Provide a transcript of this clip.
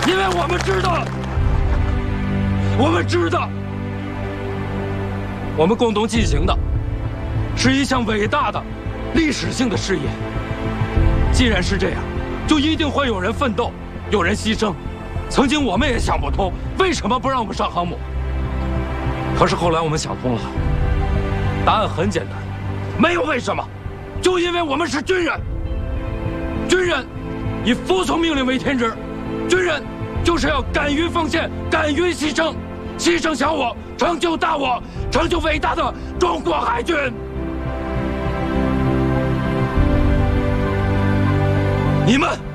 因为我们知道，我们共同进行的是一项伟大的历史性的事业。既然是这样，就一定会有人奋斗，有人牺牲。曾经我们也想不通，为什么不让我们上航母？可是后来我们想通了，答案很简单，没有为什么，就因为我们是军人。军人以服从命令为天职，军人就是要敢于奉献，敢于牺牲，牺牲小我，成就大我，成就伟大的中国海军。你们